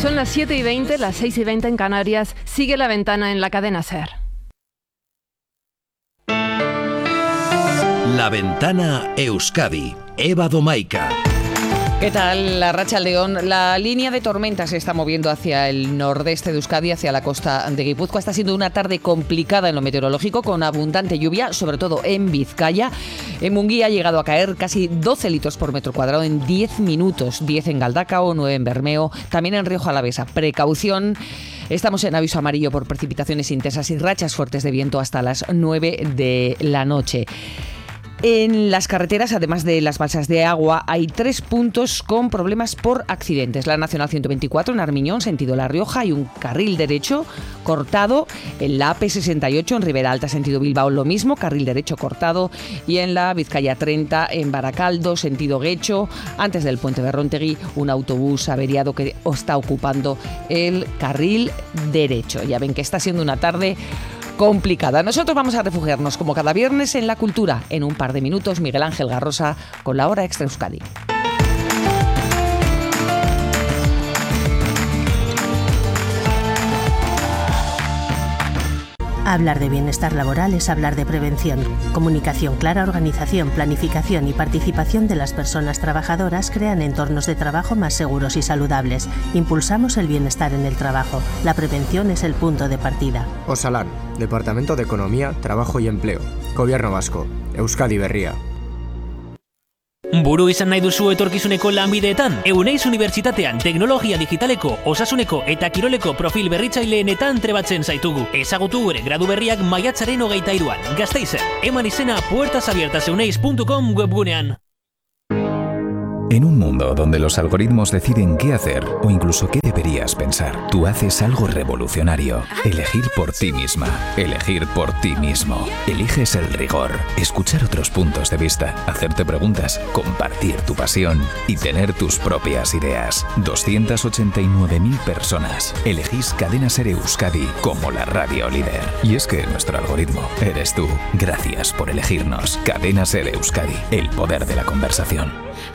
Son las 7:20, las 6:20 en Canarias. Sigue La Ventana en la cadena SER. La Ventana Euskadi. Eva Domaica. ¿Qué tal, Arratsaldeon? La línea de tormenta se está moviendo hacia el nordeste de Euskadi, hacia la costa de Guipúzcoa. Está siendo una tarde complicada en lo meteorológico, con abundante lluvia, sobre todo en Vizcaya. En Munguía ha llegado a caer casi 12 litros por metro cuadrado en 10 minutos. 10 en Galdacao, 9 en Bermeo, también en Rioja Alavesa. Precaución. Estamos en aviso amarillo por precipitaciones intensas y rachas fuertes de viento hasta las 9 de la noche. En las carreteras, además de las balsas de agua, hay 3 puntos con problemas por accidentes. La Nacional 124 en Armiñón, sentido La Rioja, hay un carril derecho cortado. En la AP68 en Ribera Alta, sentido Bilbao, lo mismo, carril derecho cortado. Y en la Vizcaya 30 en Baracaldo, sentido Guecho, antes del puente de Rontegui, un autobús averiado que está ocupando el carril derecho. Ya ven que está siendo una tarde complicada. Nosotros vamos a refugiarnos como cada viernes en la cultura. En un par de minutos, Miguel Ángel Garrosa con la Hora Extra Euskadi. Hablar de bienestar laboral es hablar de prevención. Comunicación clara, organización, planificación y participación de las personas trabajadoras crean entornos de trabajo más seguros y saludables. Impulsamos el bienestar en el trabajo. La prevención es el punto de partida. Osalan, Departamento de Economía, Trabajo y Empleo. Gobierno Vasco. Euskadi Berria. Buru izan nahi duzu etorkizuneko lanbideetan? Euneiz Unibertsitatean teknologia digitaleko, osasuneko eta kiroleko profil berritzaileenetan trebatzen zaitugu. Ezagutu gure gradu berriak maiatzaren 23an. Gasteizen, eman izena puertasabiertaseuneiz.com webgunean. En un mundo donde los algoritmos deciden qué hacer o incluso qué deberías pensar, tú haces algo revolucionario. Elegir por ti misma. Elegir por ti mismo. Eliges el rigor. Escuchar otros puntos de vista. Hacerte preguntas. Compartir tu pasión. Y tener tus propias ideas. 289.000 personas. Elegís Cadena SER Euskadi como la radio líder. Y es que nuestro algoritmo eres tú. Gracias por elegirnos. Cadena SER Euskadi. El poder de la conversación.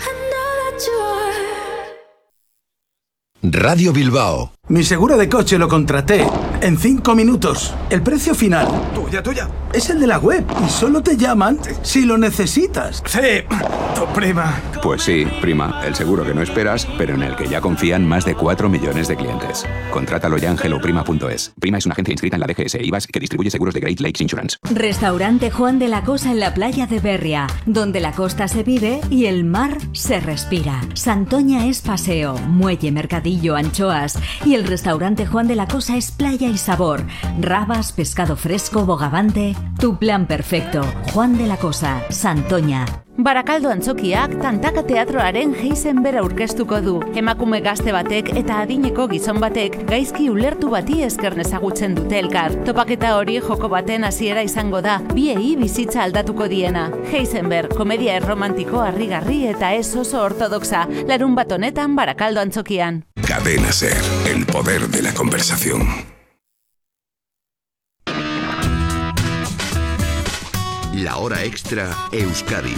Radio Bilbao. Mi seguro de coche lo contraté en 5 minutos. El precio final, tuya, es el de la web y solo te llaman si lo necesitas. Sí, tu prima. Pues sí, prima, el seguro que no esperas, pero en el que ya confían más de 4 millones de clientes. Contrátalo ya en helloprima.es. Prima es una agencia inscrita en la DGS e IVAS que distribuye seguros de Great Lakes Insurance. Restaurante Juan de la Cosa en la playa de Berria, donde la costa se vive y el mar se respira. Santoña es paseo, muelle, mercadillo, anchoas, y el restaurante Juan de la Cosa es playa y sabor. Rabas, pescado fresco, bogavante. Tu plan perfecto. Juan de la Cosa, Santoña. Barakaldo antzokiak Tantaka teatroaren Heisenberg aurkeztuko du. Emakume gazte batek eta adineko gizon batek gaizki ulertu bati esker ezagutzen dute elkar. Topaketa hori joko baten hasiera izango da, biei bizitza aldatuko diena. Heisenberg, komedia erromantiko harrigarri eta ez oso ortodoxa. Larunbat honetan Barakaldo antzokian. Cadena SER, el poder de la conversación. La Hora Extra Euskadi.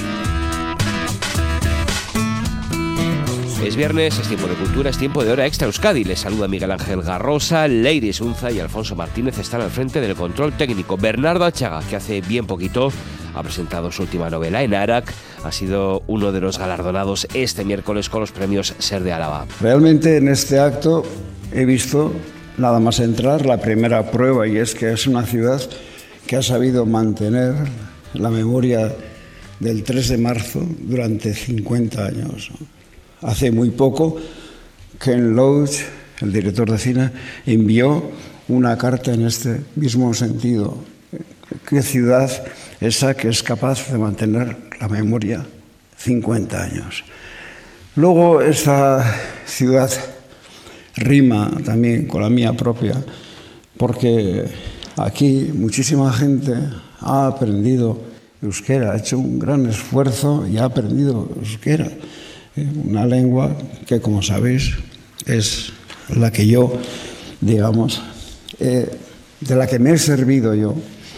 Es viernes, es tiempo de cultura, es tiempo de Hora Extra Euskadi. Les saluda Miguel Ángel Garrosa, Leire Sunza y Alfonso Martínez están al frente del control técnico. Bernardo Achaga, que hace bien poquito ha presentado su última novela en Arak, ha sido uno de los galardonados este miércoles con los premios SER de Álava. Realmente en este acto he visto, nada más entrar, la primera prueba, y es que es una ciudad que ha sabido mantener la memoria del 3 de marzo durante 50 años. Hace muy poco, Ken Loach, el director de cine, envió una carta en este mismo sentido. ¿Qué ciudad esa que es capaz de mantener la memoria 50 años? Luego, esta ciudad rima también con la mía propia, porque aquí muchísima gente ha aprendido euskera, ha hecho un gran esfuerzo y ha aprendido euskera, una lengua que, como sabéis, es la que yo, digamos, de la que me he servido yo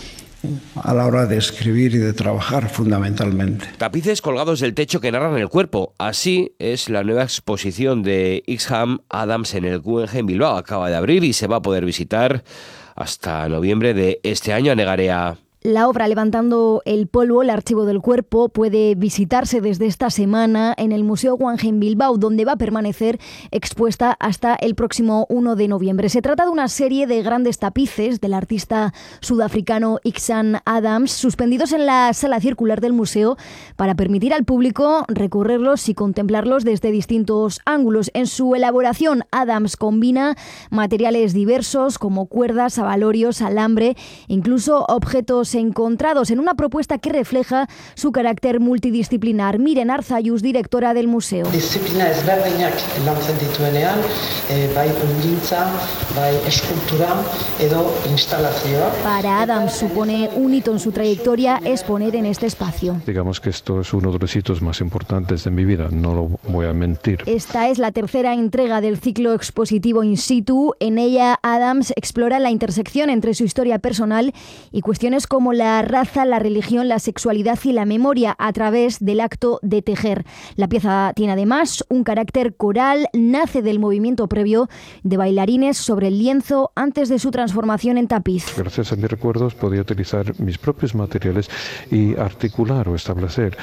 a la hora de escribir y de trabajar fundamentalmente. Tapices colgados del techo que narran el cuerpo. Así es la nueva exposición de Ixham Adams en el Guggenheim Bilbao. Acaba de abrir y se va a poder visitar hasta noviembre de este año. A Negarea. La obra Levantando el polvo, el archivo del cuerpo, puede visitarse desde esta semana en el Museo Guggenheim Bilbao, donde va a permanecer expuesta hasta el próximo 1 de noviembre. Se trata de una serie de grandes tapices del artista sudafricano Ixham Adams, suspendidos en la sala circular del museo para permitir al público recorrerlos y contemplarlos desde distintos ángulos. En su elaboración, Adams combina materiales diversos como cuerdas, abalorios, alambre, incluso objetos encontrados en una propuesta que refleja su carácter multidisciplinar. Miren Arzayus, directora del museo. Disciplina ezberdinak lantzen dituenean, bai ungintza, bai eskultura edo instalazioa. Para Adams supone un hito en su trayectoria exponer en este espacio. Digamos que esto es uno de los hitos más importantes de mi vida, no lo voy a mentir. Esta es la tercera entrega del ciclo expositivo In Situ. En ella, Adams explora la intersección entre su historia personal y cuestiones como la raza, la religión, la sexualidad y la memoria a través del acto de tejer. La pieza tiene además un carácter coral, nace del movimiento previo de bailarines sobre el lienzo antes de su transformación en tapiz. Gracias a mis recuerdos podía utilizar mis propios materiales y articular o establecer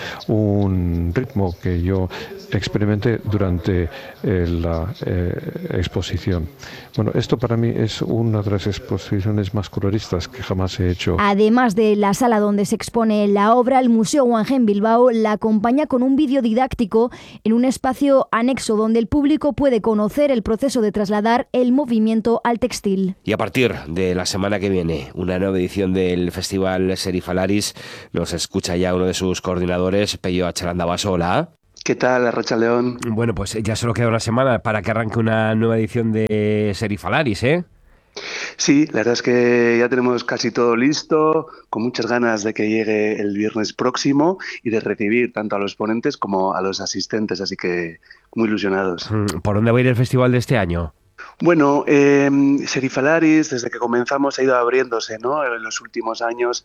un ritmo que yo experimenté durante la exposición. Bueno, esto para mí es una de las exposiciones más coloristas que jamás he hecho. Además de la sala donde se expone la obra, el Museo Guggenheim Bilbao la acompaña con un vídeo didáctico en un espacio anexo donde el público puede conocer el proceso de trasladar el movimiento al textil. Y a partir de la semana que viene, una nueva edición del Festival Serifalaris. Nos escucha ya uno de sus coordinadores, Pello Acharandabaso. Hola. ¿Qué tal, Arratsaldeon? Bueno, pues ya solo queda una semana para que arranque una nueva edición de Serifalaris, ¿eh? Sí, la verdad es que ya tenemos casi todo listo, con muchas ganas de que llegue el viernes próximo y de recibir tanto a los ponentes como a los asistentes, así que muy ilusionados. ¿Por dónde va a ir el festival de este año? Bueno, Serifalaris, desde que comenzamos, ha ido abriéndose, ¿no?, en los últimos años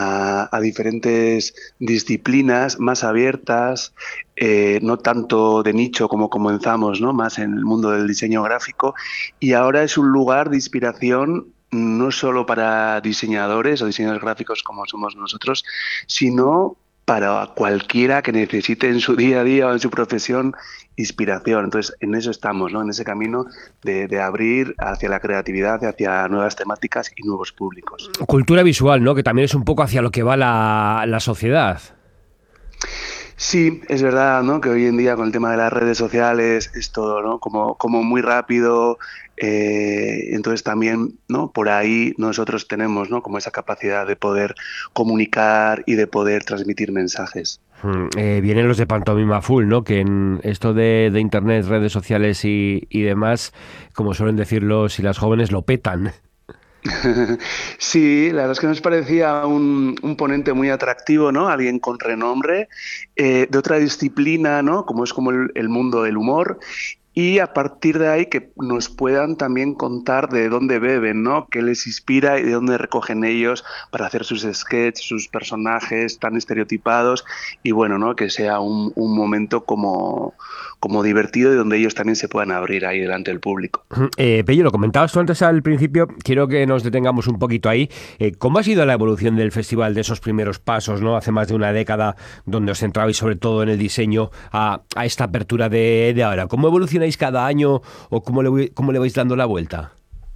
a diferentes disciplinas más abiertas, no tanto de nicho como comenzamos, ¿no?, más en el mundo del diseño gráfico, y ahora es un lugar de inspiración no solo para diseñadores o diseñadores gráficos como somos nosotros, sino para cualquiera que necesite en su día a día o en su profesión inspiración. Entonces, en eso estamos, ¿no?, en ese camino de abrir hacia la creatividad, hacia nuevas temáticas y nuevos públicos. Cultura visual, ¿no?, que también es un poco hacia lo que va la sociedad. Sí, es verdad, ¿no?, que hoy en día con el tema de las redes sociales es todo, ¿no?, como muy rápido. Entonces también, ¿no?, por ahí nosotros tenemos, ¿no?, como esa capacidad de poder comunicar y de poder transmitir mensajes. Vienen los de pantomima full, ¿no?, que en esto de internet, redes sociales y demás, como suelen decirlo, si las jóvenes lo petan. Sí, la verdad es que nos parecía un ponente muy atractivo, ¿no?, alguien con renombre, de otra disciplina, ¿no?, como es como el mundo del humor. Y a partir de ahí que nos puedan también contar de dónde beben, ¿no?, qué les inspira y de dónde recogen ellos para hacer sus sketches, sus personajes tan estereotipados, y bueno, ¿no?, que sea un momento como divertido y donde ellos también se puedan abrir ahí delante del público. Pello, lo comentabas tú antes al principio, quiero que nos detengamos un poquito ahí. ¿Cómo ha sido la evolución del festival de esos primeros pasos, ¿no?, hace más de una década, donde os centrabais sobre todo en el diseño, a esta apertura de ahora? ¿Cómo evoluciona cada año o cómo le vais dando la vuelta?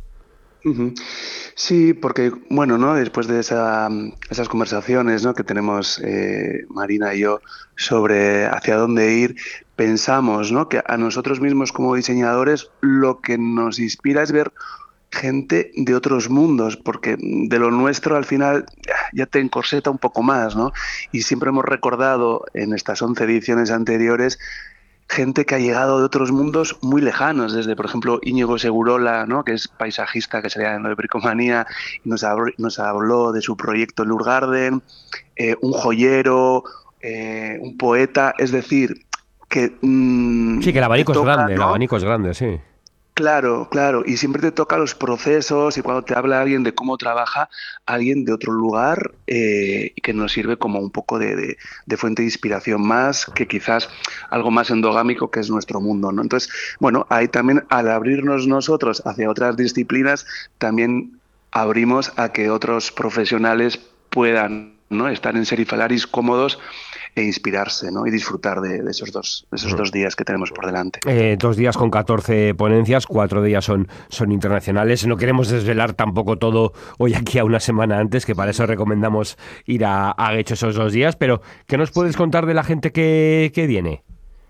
Sí, porque bueno, ¿no?, después de esas conversaciones, ¿no?, que tenemos Marina y yo sobre hacia dónde ir, pensamos, ¿no?, que a nosotros mismos como diseñadores lo que nos inspira es ver gente de otros mundos, porque de lo nuestro al final ya te encorseta un poco más, ¿no? Y siempre hemos recordado en estas 11 ediciones anteriores gente que ha llegado de otros mundos muy lejanos, desde, por ejemplo, Íñigo Segurola, ¿no?, que es paisajista, que salía en lo de Bricomanía, y nos habló de su proyecto Lurgarden, un joyero, un poeta, es decir, que... sí, que el abanico es grande, ¿no?, el abanico es grande, sí. Claro, y siempre te toca los procesos y cuando te habla alguien de cómo trabaja alguien de otro lugar que nos sirve como un poco de fuente de inspiración más que quizás algo más endogámico que es nuestro mundo, ¿no? Entonces, bueno, ahí también al abrirnos nosotros hacia otras disciplinas también abrimos a que otros profesionales puedan, ¿no?, estar en Serifalaris cómodos e inspirarse, ¿no?, y disfrutar de esos dos días que tenemos por delante. 2 días con 14 ponencias, 4 días son internacionales. No queremos desvelar tampoco todo hoy aquí a una semana antes, que para eso recomendamos ir a Guecho esos 2 días, pero ¿qué nos puedes contar de la gente que viene?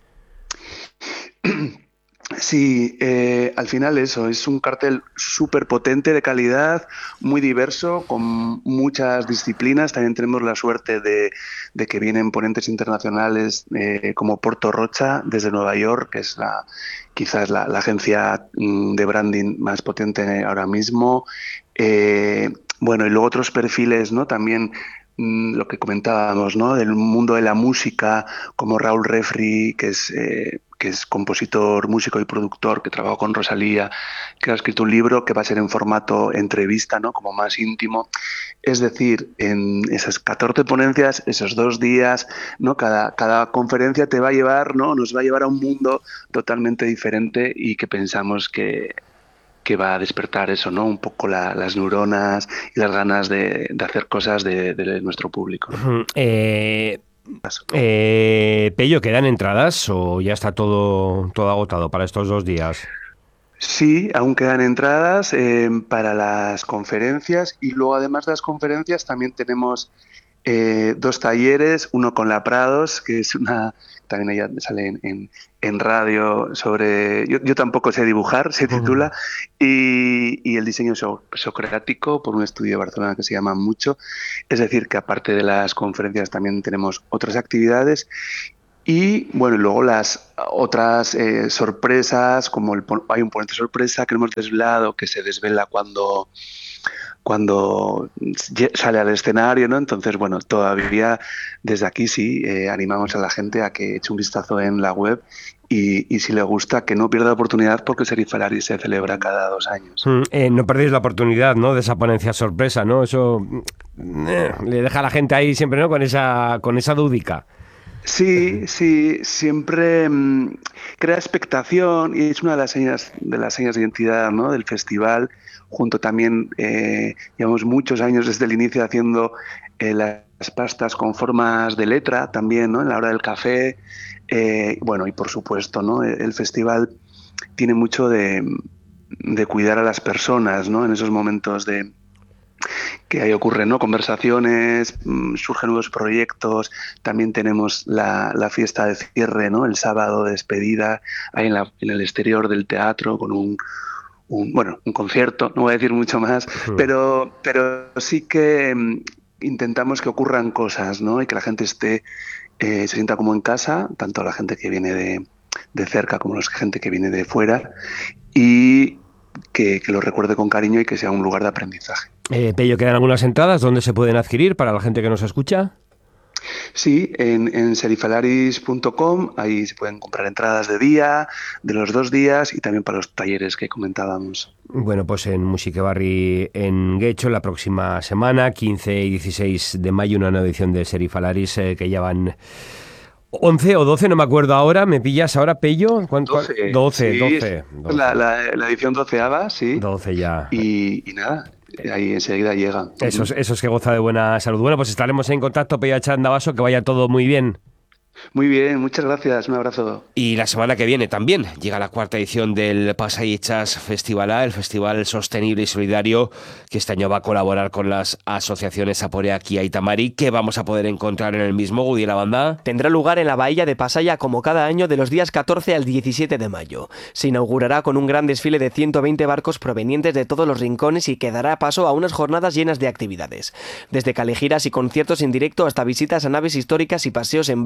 Sí, al final eso, es un cartel súper potente, de calidad, muy diverso, con muchas disciplinas. También tenemos la suerte de que vienen ponentes internacionales como Porto Rocha desde Nueva York, que es quizás la agencia de branding más potente ahora mismo. Bueno, y luego otros perfiles, ¿no?, también lo que comentábamos, ¿no?, del mundo de la música, como Raúl Refri, que es compositor, músico y productor, que trabajó con Rosalía, que ha escrito un libro que va a ser en formato entrevista, ¿no?, como más íntimo. Es decir, en esas 14 ponencias, esos 2 días, ¿no?, cada conferencia te va a llevar, ¿no?, nos va a llevar a un mundo totalmente diferente y que pensamos que va a despertar eso, ¿no?, un poco las neuronas y las ganas de hacer cosas de nuestro público. Pello, ¿quedan entradas o ya está todo agotado para estos 2 días? Sí, aún quedan entradas para las conferencias y luego además de las conferencias también tenemos 2 talleres, uno con la Prados, que es también ella sale en radio sobre... Yo tampoco sé dibujar, se titula, y el diseño socrático por un estudio de Barcelona que se llama Mucho. Es decir, que aparte de las conferencias también tenemos otras actividades y, bueno, y luego las otras sorpresas, como hay un ponente sorpresa que hemos desvelado, que se desvela cuando sale al escenario, ¿no? Entonces, bueno, todavía desde aquí sí animamos a la gente a que eche un vistazo en la web y si le gusta, que no pierda la oportunidad porque Serifalaris se celebra cada 2 años. No perdéis la oportunidad, ¿no?, de esa ponencia sorpresa, ¿no? Eso le deja a la gente ahí siempre, ¿no?, con esa dudica. Sí, siempre crea expectación y es una de las señas de identidad, ¿no?, del festival. Junto también, llevamos muchos años desde el inicio haciendo las pastas con formas de letra también, ¿no?, en la hora del café. Bueno, y por supuesto, ¿no?, el festival tiene mucho de cuidar a las personas, ¿no?, en esos momentos que ahí ocurren, ¿no?, conversaciones, surgen nuevos proyectos. También tenemos la fiesta de cierre, ¿no?, el sábado de despedida, ahí en el exterior del teatro con un concierto, no voy a decir mucho más, pero sí que intentamos que ocurran cosas, ¿no?, y que la gente se sienta como en casa, tanto la gente que viene de cerca como la gente que viene de fuera, y que lo recuerde con cariño y que sea un lugar de aprendizaje. Pello, ¿quedan algunas entradas? ¿Dónde se pueden adquirir para la gente que nos escucha? Sí, en serifalaris.com, ahí se pueden comprar entradas de día, de los 2 días y también para los talleres que comentábamos. Bueno, pues en Musikebarri en Guecho la próxima semana, 15 y 16 de mayo, una nueva edición de Serifalaris que ya van 11 o 12, no me acuerdo ahora. ¿Me pillas ahora, Pello? 12. La edición 12ª, sí. 12 ya. Y nada, ahí enseguida llega. Eso es que goza de buena salud. Bueno, pues estaremos en contacto, Pello Atxandabaso, que vaya todo muy bien. Muy bien, muchas gracias, un abrazo. Y la semana que viene también llega la 4ª edición del Pasaietxas Festivalá, el festival sostenible y solidario que este año va a colaborar con las asociaciones Aporeak y Aitamari, que vamos a poder encontrar en el mismo Gudi la banda. Tendrá lugar en la bahía de Pasaia como cada año de los días 14 al 17 de mayo. Se inaugurará con un gran desfile de 120 barcos provenientes de todos los rincones y que dará paso a unas jornadas llenas de actividades. Desde calegiras y conciertos en directo hasta visitas a naves históricas y paseos en barco,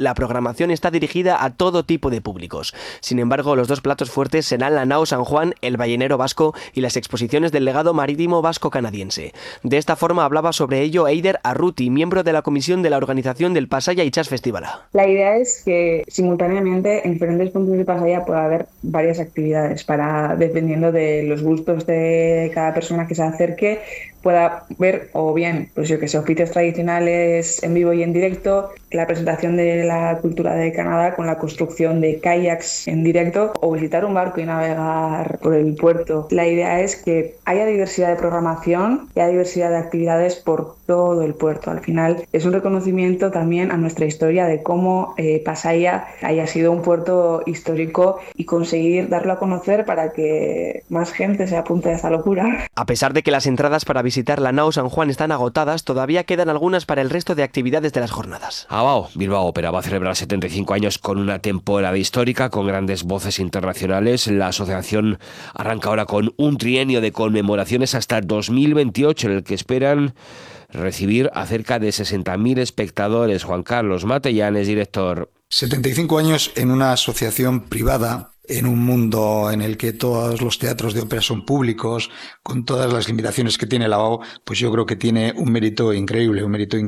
la programación está dirigida a todo tipo de públicos. Sin embargo, los dos platos fuertes serán la Nao San Juan, el ballenero vasco y las exposiciones del legado marítimo vasco-canadiense. De esta forma hablaba sobre ello Eider Arruti, miembro de la comisión de la organización del Pasaia Itsas Festivala. La idea es que simultáneamente en diferentes puntos de Pasaia pueda haber varias actividades para, dependiendo de los gustos de cada persona que se acerque, pueda ver o bien, pues yo que sé, oficios tradicionales en vivo y en directo, la presentación de la cultura de Canadá con la construcción de kayaks en directo o visitar un barco y navegar por el puerto. La idea es que haya diversidad de programación y haya diversidad de actividades por todo el puerto. Al final es un reconocimiento también a nuestra historia de cómo Pasaia haya sido un puerto histórico y conseguir darlo a conocer para que más gente se apunte a esta locura. A pesar de que las entradas para visitar la Nao San Juan están agotadas, todavía quedan algunas para el resto de actividades de las jornadas. Bilbao Ópera va a celebrar 75 años con una temporada histórica, con grandes voces internacionales. La asociación arranca ahora con un trienio de conmemoraciones hasta 2028, en el que esperan recibir a cerca de 60.000 espectadores. Juan Carlos Matellanes, director. 75 años en una asociación privada, en un mundo en el que todos los teatros de ópera son públicos, con todas las limitaciones que tiene la OAU, pues yo creo que tiene un mérito increíble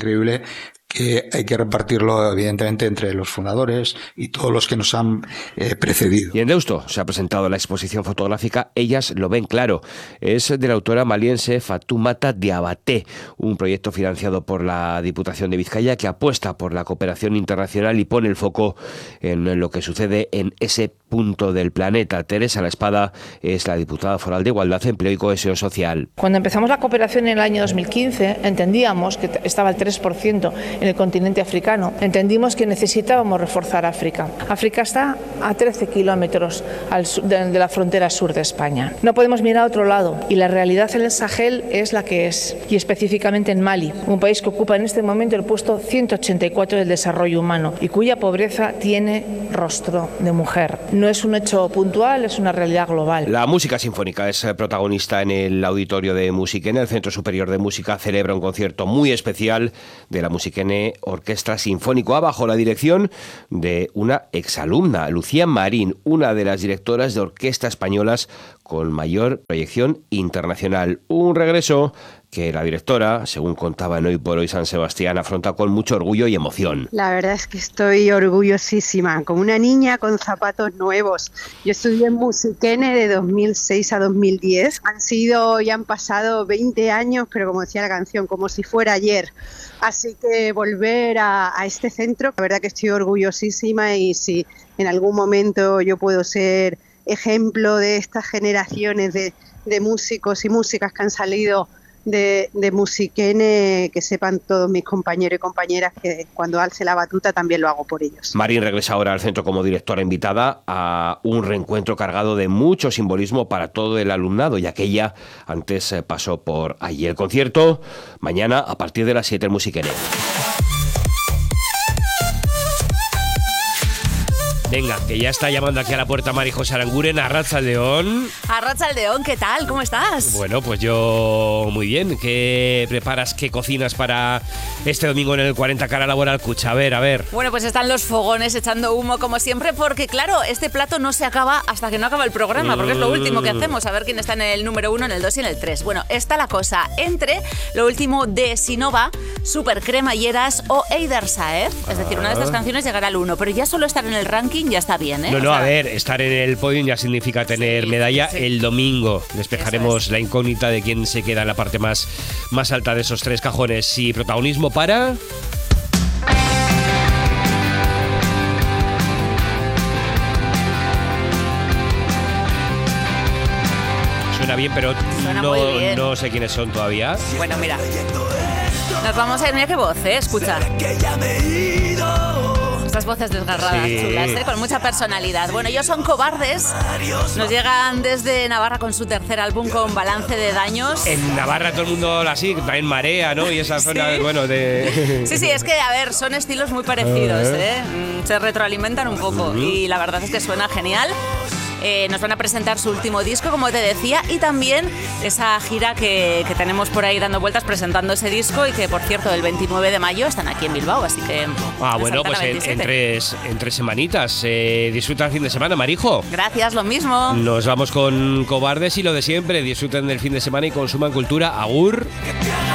que hay que repartirlo evidentemente entre los fundadores y todos los que nos han precedido. Y en Deusto se ha presentado la exposición fotográfica Ellas lo ven claro. Es de la autora maliense Fatoumata Diabaté, un proyecto financiado por la Diputación de Vizcaya que apuesta por la cooperación internacional y pone el foco en lo que sucede en ese punto del planeta. Teresa La Espada es la diputada foral de Igualdad, Empleo y Cohesión Social. Cuando empezamos la cooperación en el año 2015 entendíamos que estaba el 3% en el continente africano. Entendimos que necesitábamos reforzar África. África está a 13 kilómetros de la frontera sur de España. No podemos mirar a otro lado y la realidad en el Sahel es la que es, y específicamente en Mali, un país que ocupa en este momento el puesto 184 del desarrollo humano y cuya pobreza tiene rostro de mujer. No es un hecho puntual, es una realidad global. La música sinfónica es protagonista en el auditorio de Musiquene. El Centro Superior de Música celebra un concierto muy especial de la Musiquene Orquestra Sinfónico A bajo la dirección de una exalumna, Lucía Marín, una de las directoras de orquesta españolas con mayor proyección internacional. Un regreso que la directora, según contaba en Hoy por Hoy San Sebastián, afronta con mucho orgullo y emoción. La verdad es que estoy orgullosísima, como una niña con zapatos nuevos. Yo estudié en Musiquene de 2006 a 2010. Han pasado 20 años, pero como decía la canción, como si fuera ayer. Así que volver a este centro, la verdad que estoy orgullosísima y si en algún momento yo puedo ser ejemplo de estas generaciones de músicos y músicas que han salido de Musiquene, que sepan todos mis compañeros y compañeras que cuando alce la batuta también lo hago por ellos. Marín regresa ahora al centro como directora invitada a un reencuentro cargado de mucho simbolismo para todo el alumnado, ya que ella antes pasó por allí. El concierto mañana a partir de las 7 en Musiquene. Venga, que ya está llamando aquí a la puerta Mari José Aranguren, Arratsaldeon. Arratsaldeon, ¿qué tal? ¿Cómo estás? Bueno, pues yo muy bien. ¿Qué preparas, qué cocinas para este domingo en el 40 Cara Laboral Cucha? A ver. Bueno, pues están los fogones echando humo como siempre, porque claro, este plato no se acaba hasta que no acaba el programa, porque es lo último que hacemos, a ver quién está en el número 1, en el 2 y en el 3. Bueno, está la cosa entre lo último de Sinova, Super Cremalleras o Eider Saer. Es decir, una de estas canciones llegará al 1, pero ya solo estar en el ranking ya está bien, ¿eh? No, a ver, estar en el podium ya significa tener medalla. El domingo despejaremos la incógnita de quién se queda en la parte más alta de esos 3 cajones. Y protagonismo para... Suena bien, pero no sé quiénes son todavía. Bueno, mira, nos vamos a ir, mira qué voz, escucha. Estas voces desgarradas, chulas, con mucha personalidad. Bueno, ellos son Cobardes. Nos llegan desde Navarra con su tercer álbum con Balance de Daños. En Navarra todo el mundo así, también Marea, ¿no? Y esa zona, bueno, de... Sí, es que, a ver, son estilos muy parecidos, ¿eh? Se retroalimentan un poco y la verdad es que suena genial. Nos van a presentar su último disco, como te decía, y también esa gira que tenemos por ahí dando vueltas presentando ese disco y que, por cierto, el 29 de mayo están aquí en Bilbao, así que... Bueno, pues en 3 semanitas. Disfruta el fin de semana, Marijo. Gracias, lo mismo. Nos vamos con Cobardes y lo de siempre. Disfruten del fin de semana y consuman cultura. Agur.